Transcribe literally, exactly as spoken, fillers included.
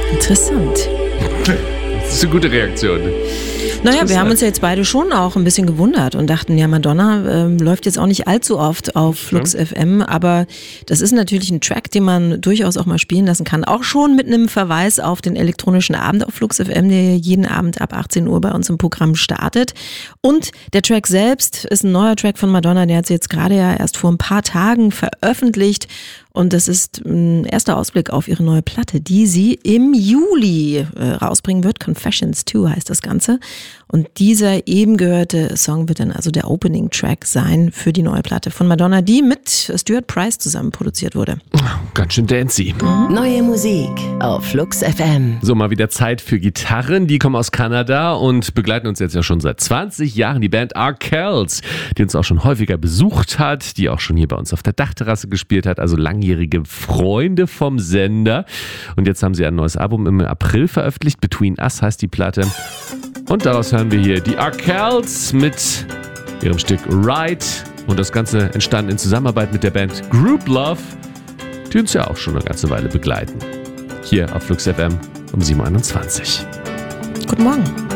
Interessant. Das ist eine gute Reaktion. Naja, wir haben uns ja jetzt beide schon auch ein bisschen gewundert und dachten, ja, Madonna äh, läuft jetzt auch nicht allzu oft auf Flux F M, aber das ist natürlich ein Track, den man durchaus auch mal spielen lassen kann. Auch schon mit einem Verweis auf den elektronischen Abend auf Flux F M, der jeden Abend ab achtzehn Uhr bei uns im Programm startet. Und der Track selbst ist ein neuer Track von Madonna, der hat sie jetzt gerade ja erst vor ein paar Tagen veröffentlicht. Und das ist ein erster Ausblick auf ihre neue Platte, die sie im Juli äh, rausbringen wird. Confessions zwei heißt das Ganze. Und dieser eben gehörte Song wird dann also der Opening-Track sein für die neue Platte von Madonna, die mit Stuart Price zusammen produziert wurde. Ganz schön dancy. Mhm. Neue Musik auf Flux F M. So, mal wieder Zeit für Gitarren. Die kommen aus Kanada und begleiten uns jetzt ja schon seit zwanzig Jahren. Die Band Arkells, die uns auch schon häufiger besucht hat, die auch schon hier bei uns auf der Dachterrasse gespielt hat, also langjährige Freunde vom Sender. Und jetzt haben sie ein neues Album im April veröffentlicht. Between Us heißt die Platte. Und daraus hören wir hier die Arkells mit ihrem Stück Ride. Und das Ganze entstanden in Zusammenarbeit mit der Band Group Love, die uns ja auch schon eine ganze Weile begleiten. Hier auf Flux F M um sieben Uhr einundzwanzig. Guten Morgen.